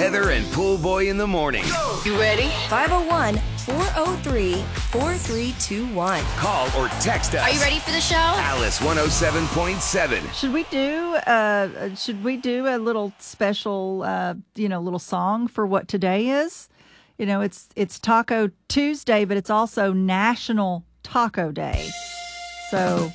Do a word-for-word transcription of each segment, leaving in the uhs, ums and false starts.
Heather and Pool Boy in the morning. You ready? five oh one, four oh three, four three two one. Call or text us. Are you ready for the show? Alice one oh seven point seven. Should we do uh should we do a little special uh you know little song for what today is? You know, it's it's Taco Tuesday, but it's also National Taco Day. So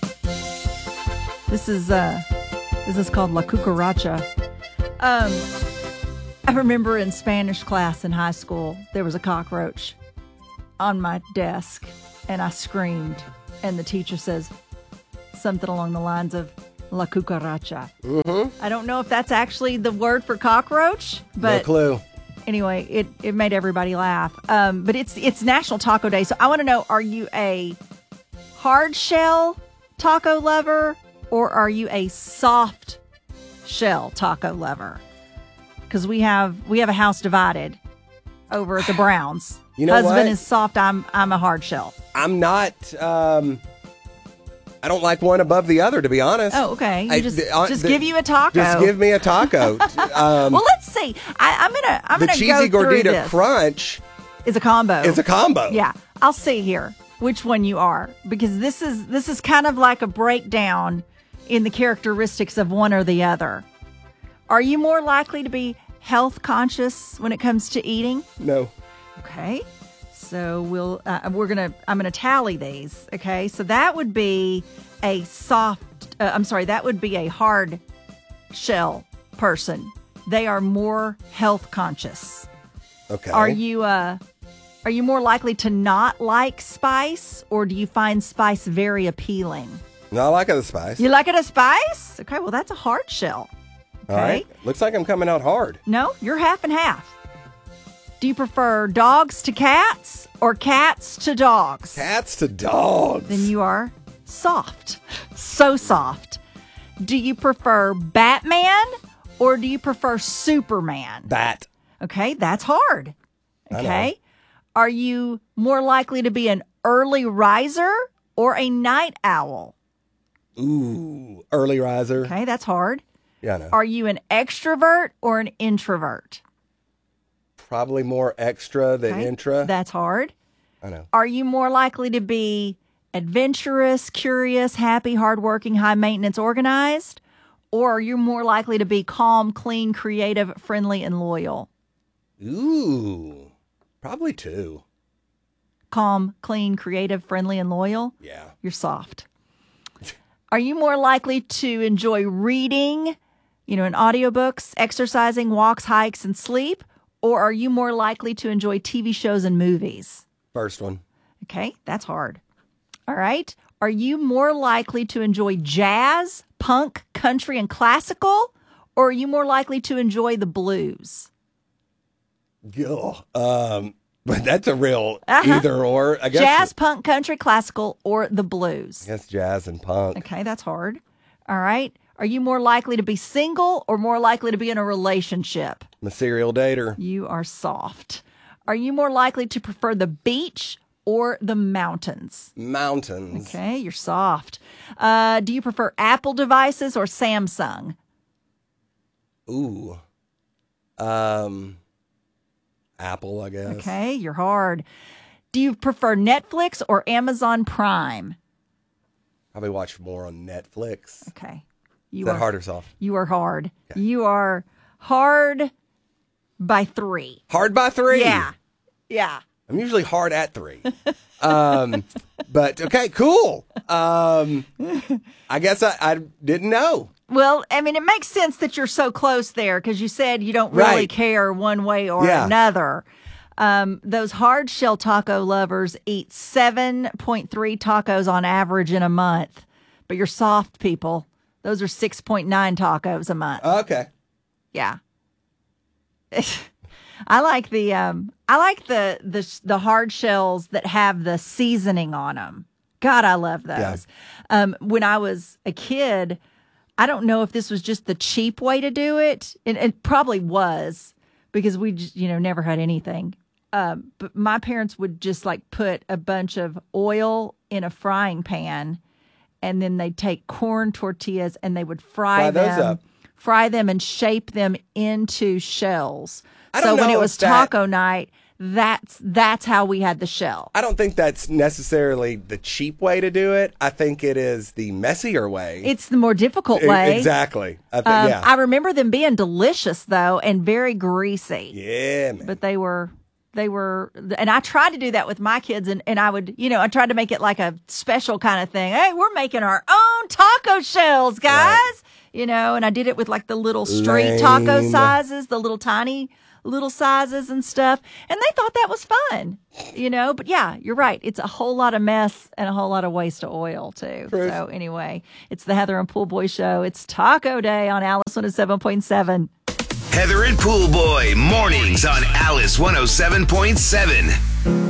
this is uh this is called La Cucaracha. Um I remember in Spanish class in high school, there was a cockroach on my desk, and I screamed, and the teacher says something along the lines of La Cucaracha. Mm-hmm. I don't know if that's actually the word for cockroach, but no clue. Anyway, it, it made everybody laugh. Um, but it's it's National Taco Day, so I want to know: are you a hard shell taco lover, or are you a soft shell taco lover? Because we have we have a house divided over at the Browns. You know Husband what? is soft. I'm I'm a hard shell. I'm not. Um, I don't like one above the other, to be honest. Oh, okay. You I- just the- uh, just the- give you a taco. Just give me a taco. um, well, let's see. I, I'm gonna I'm the gonna cheesy go through gordita this. crunch Is a combo. is a combo. Yeah, I'll see here which one you are, because this is this is kind of like a breakdown in the characteristics of one or the other. Are you more likely to be health conscious when it comes to eating? No. Okay, so we'll uh, we're gonna I'm gonna tally these. Okay, so that would be a soft. Uh, I'm sorry, that would be a hard shell person. They are more health conscious. Okay. Are you uh are you more likely to not like spice, or do you find spice very appealing? No, I like the spice. You like it a spice? Okay, well that's a hard shell. Okay. All right. Looks like I'm coming out hard. No, you're half and half. Do you prefer dogs to cats or cats to dogs? Cats to dogs. Then you are soft. So soft. Do you prefer Batman or do you prefer Superman? Bat. Okay, that's hard. I Okay. know. Are you more likely to be an early riser or a night owl? Ooh, early riser. Okay, that's hard. Yeah, I know. Are you an extrovert or an introvert? Probably more extra than Okay, intra. That's hard. I know. Are you more likely to be adventurous, curious, happy, hardworking, high maintenance, organized? Or are you more likely to be calm, clean, creative, friendly, and loyal? Ooh, probably two. Calm, clean, creative, friendly, and loyal? Yeah. You're soft. Are you more likely to enjoy reading, you know, in audiobooks, exercising, walks, hikes, and sleep? Or are you more likely to enjoy T V shows and movies? First one. Okay, that's hard. All right. Are you more likely to enjoy jazz, punk, country, and classical? Or are you more likely to enjoy the blues? Ugh. Um, but that's a real Uh-huh. either or. I guess Jazz, punk, country, classical, or the blues? I guess jazz and punk. Okay, that's hard. All right. Are you more likely to be single or more likely to be in a relationship? I'm a serial dater. You are soft. Are you more likely to prefer the beach or the mountains? Mountains. Okay, you're soft. Uh, do you prefer Apple devices or Samsung? Ooh. Um, Apple, I guess. Okay, you're hard. Do you prefer Netflix or Amazon Prime? Probably watch more on Netflix. Okay. Is You that are, hard or soft? You are hard. Okay. You are hard by three. Hard by three. Yeah. Yeah. I'm usually hard at three. um, but okay, cool. Um, I guess I, I didn't know. Well, I mean, it makes sense that you're so close there because you said you don't really Right. care one way or Yeah. another. Um, those hard shell taco lovers eat seven point three tacos on average in a month, but your soft people, those are six point nine tacos a month. Okay. Yeah. I like the um I like the the the hard shells that have the seasoning on them. God, I love those. Yeah. Um when I was a kid, I don't know if this was just the cheap way to do it. It, it probably was because we just, you know, never had anything. Um but my parents would just like put a bunch of oil in a frying pan, and then they'd take corn tortillas and they would fry, Fry those them up. fry them and shape them into shells. I So don't when know it was if that- taco night, that's that's how we had the shell. I don't think that's necessarily the cheap way to do it. I think it is the messier way. It's the more difficult E- way. Exactly. I think, Um, yeah. I remember them being delicious though, and very greasy. yeah, man. But they were, they were, and I tried to do that with my kids, and, and I would, you know, I tried to make it like a special kind of thing. Hey, we're making our own taco shells, guys. Right. You know, and I did it with like the little street taco Lame. sizes, the little tiny little sizes and stuff. And they thought that was fun, you know, but yeah, you're right. It's a whole lot of mess and a whole lot of waste of oil too. Truth. So anyway, it's the Heather and Pool Boy Show. It's Taco Day on Alice one oh seven point seven. Heather and Pool Boy mornings on Alice one oh seven point seven.